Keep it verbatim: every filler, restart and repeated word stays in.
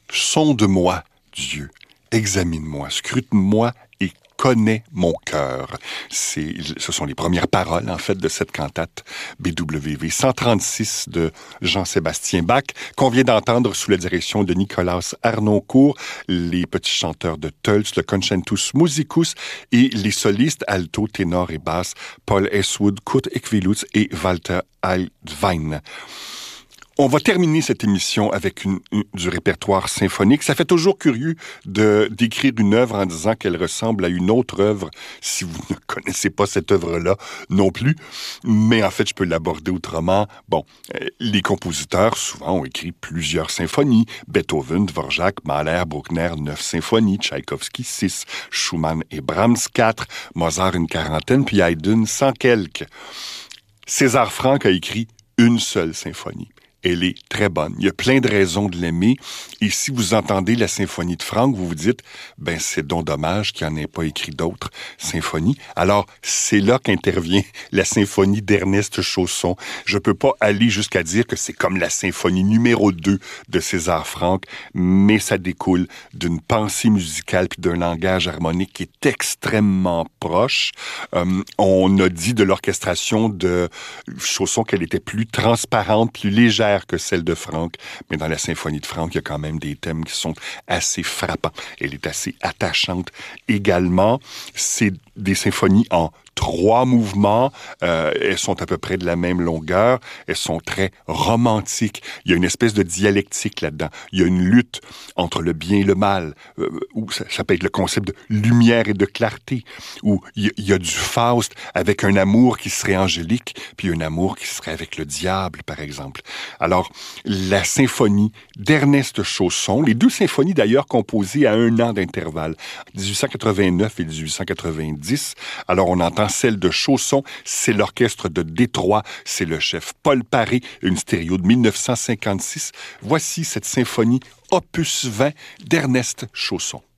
Sonde-moi, Dieu, examine-moi, scrute-moi et connais mon cœur. C'est, ce sont les premières paroles, en fait, de cette cantate B W V cent trente-six de Jean-Sébastien Bach, qu'on vient d'entendre sous la direction de Nicolas Harnoncourt, les petits chanteurs de Tölz, le Concentus Musicus, et les solistes alto, ténor et basse, Paul Heswood, Kurt Ekwilutz et Walter Aldwein. On va terminer cette émission avec une, une, du répertoire symphonique. Ça fait toujours curieux de d'écrire une œuvre en disant qu'elle ressemble à une autre œuvre si vous ne connaissez pas cette œuvre-là non plus. Mais en fait, je peux l'aborder autrement. Bon, euh, les compositeurs, souvent, ont écrit plusieurs symphonies. Beethoven, Dvorak, Mahler, Bruckner, neuf symphonies. Tchaïkovski, six. Schumann et Brahms, quatre. Mozart, une quarantaine. Puis Haydn, cent quelques. César Franck a écrit une seule symphonie. Elle est très bonne. Il y a plein de raisons de l'aimer. Et si vous entendez la symphonie de Franck, vous vous dites, ben c'est donc dommage qu'il n'y en ait pas écrit d'autres symphonies. Alors, c'est là qu'intervient la symphonie d'Ernest Chausson. Je peux pas aller jusqu'à dire que c'est comme la symphonie numéro deux de César Franck, mais ça découle d'une pensée musicale puis d'un langage harmonique qui est extrêmement proche. Euh, on a dit de l'orchestration de Chausson qu'elle était plus transparente, plus légère que celle de Franck, mais dans la symphonie de Franck, il y a quand même des thèmes qui sont assez frappants. Elle est assez attachante également. C'est des symphonies en trois mouvements. Euh, elles sont à peu près de la même longueur. Elles sont très romantiques. Il y a une espèce de dialectique là-dedans. Il y a une lutte entre le bien et le mal. Euh, ou ça, ça peut être le concept de lumière et de clarté. Ou il y, il y a du Faust avec un amour qui serait angélique, puis un amour qui serait avec le diable, par exemple. Alors, la symphonie d'Ernest Chausson, les deux symphonies d'ailleurs composées à un an d'intervalle, dix-huit cent quatre-vingt-neuf et dix-huit cent quatre-vingt-dix. Alors, on entend celle de Chausson, c'est l'orchestre de Détroit, c'est le chef Paul Paré, une stéréo de dix-neuf cent cinquante-six. Voici cette symphonie opus vingt d'Ernest Chausson.